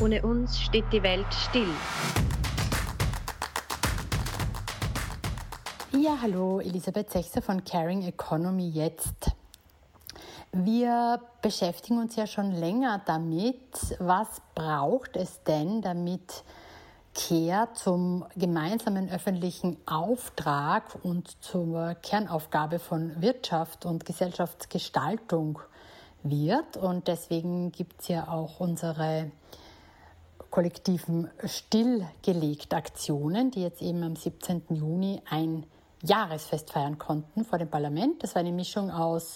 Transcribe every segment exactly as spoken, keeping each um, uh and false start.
Ohne uns steht die Welt still. Ja, hallo, Elisabeth Sechser von Caring Economy jetzt. Wir beschäftigen uns ja schon länger damit, was braucht es denn, damit Care zum gemeinsamen öffentlichen Auftrag und zur Kernaufgabe von Wirtschaft und Gesellschaftsgestaltung wird. Und deswegen gibt es ja auch unsere kollektiven Stillgelegt-Aktionen, die jetzt eben am siebzehnten Juni ein Jahresfest feiern konnten vor dem Parlament. Das war eine Mischung aus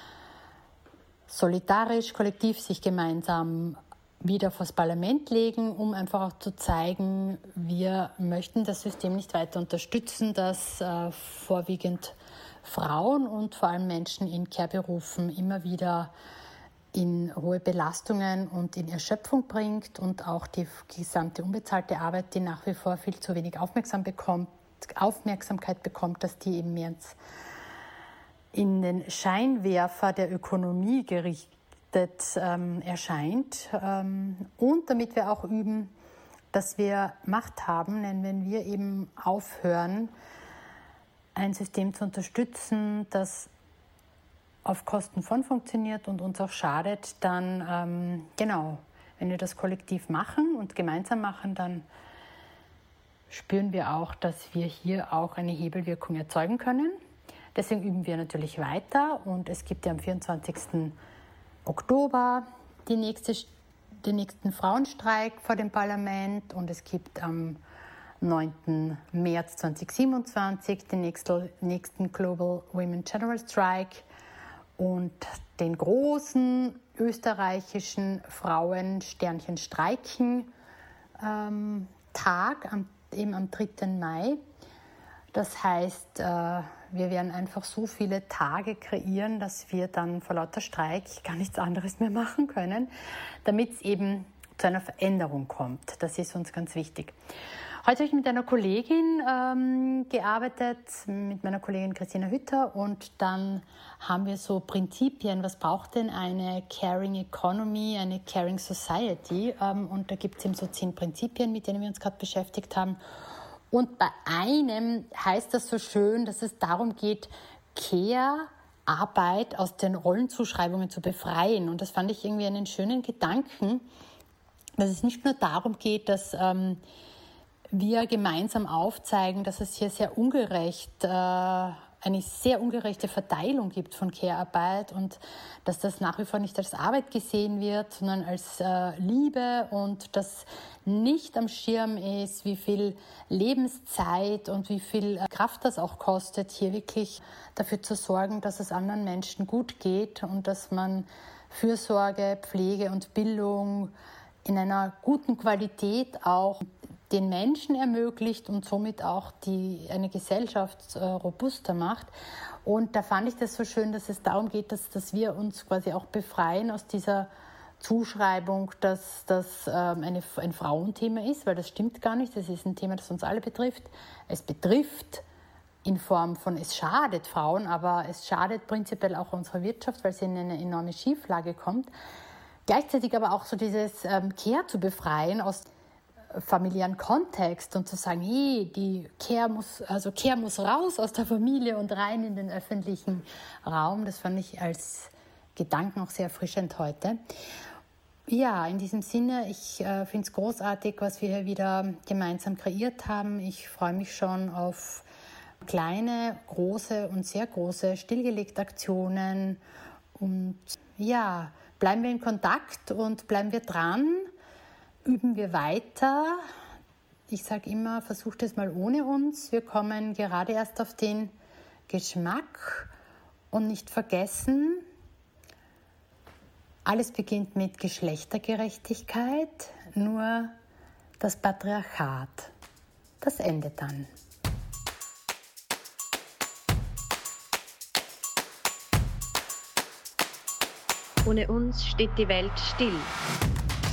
solidarisch, kollektiv sich gemeinsam wieder vors Parlament legen, um einfach auch zu zeigen, wir möchten das System nicht weiter unterstützen, dass äh, vorwiegend Frauen und vor allem Menschen in Care-Berufen immer wieder in hohe Belastungen und in Erschöpfung bringt und auch die gesamte unbezahlte Arbeit, die nach wie vor viel zu wenig aufmerksam bekommt, Aufmerksamkeit bekommt, dass die eben mehr in den Scheinwerfer der Ökonomie gerichtet ähm, erscheint. Ähm, und damit wir auch üben, dass wir Macht haben, denn wenn wir eben aufhören, ein System zu unterstützen, das auf Kosten von funktioniert und uns auch schadet, dann, ähm, genau, wenn wir das kollektiv machen und gemeinsam machen, dann spüren wir auch, dass wir hier auch eine Hebelwirkung erzeugen können. Deswegen üben wir natürlich weiter und es gibt ja am vierundzwanzigsten Oktober die nächste, den nächsten Frauenstreik vor dem Parlament und es gibt am neunten März zweitausendsiebenundzwanzig den nächsten, nächsten Global Women General Strike und den großen österreichischen Frauen-Sternchen streiken ähm, Tag, am, eben am dritten Mai. Das heißt, äh, wir werden einfach so viele Tage kreieren, dass wir dann vor lauter Streik gar nichts anderes mehr machen können, damit es eben zu einer Veränderung kommt. Das ist uns ganz wichtig. Heute habe ich mit einer Kollegin ähm, gearbeitet, mit meiner Kollegin Christina Hütter und dann haben wir so Prinzipien, was braucht denn eine Caring Economy, eine Caring Society ähm, und da gibt es eben so zehn Prinzipien, mit denen wir uns gerade beschäftigt haben und bei einem heißt das so schön, dass es darum geht, Care-Arbeit aus den Rollenzuschreibungen zu befreien und das fand ich irgendwie einen schönen Gedanken, dass es nicht nur darum geht, dass ähm, wir gemeinsam aufzeigen, dass es hier sehr ungerecht, äh, eine sehr ungerechte Verteilung gibt von Care-Arbeit und dass das nach wie vor nicht als Arbeit gesehen wird, sondern als äh, Liebe und dass nicht am Schirm ist, wie viel Lebenszeit und wie viel Kraft das auch kostet, hier wirklich dafür zu sorgen, dass es anderen Menschen gut geht und dass man Fürsorge, Pflege und Bildung in einer guten Qualität auch den Menschen ermöglicht und somit auch die, eine Gesellschaft äh, robuster macht. Und da fand ich das so schön, dass es darum geht, dass, dass wir uns quasi auch befreien aus dieser Zuschreibung, dass das ähm, eine, ein Frauenthema ist, weil das stimmt gar nicht. Das ist ein Thema, das uns alle betrifft. Es betrifft in Form von, es schadet Frauen, aber es schadet prinzipiell auch unserer Wirtschaft, weil sie in eine enorme Schieflage kommt. Gleichzeitig aber auch so dieses ähm, Care zu befreien aus familiären Kontext und zu sagen, hey, die Care muss, also Care muss raus aus der Familie und rein in den öffentlichen Raum. Das fand ich als Gedanken auch sehr erfrischend heute. Ja, in diesem Sinne, ich äh, finde es großartig, was wir hier wieder gemeinsam kreiert haben. Ich freue mich schon auf kleine, große und sehr große stillgelegte Aktionen und ja, bleiben wir in Kontakt und bleiben wir dran. Üben wir weiter. Ich sage immer, versucht es mal ohne uns. Wir kommen gerade erst auf den Geschmack und nicht vergessen, alles beginnt mit Geschlechtergerechtigkeit, nur das Patriarchat, das endet dann. Ohne uns steht die Welt still.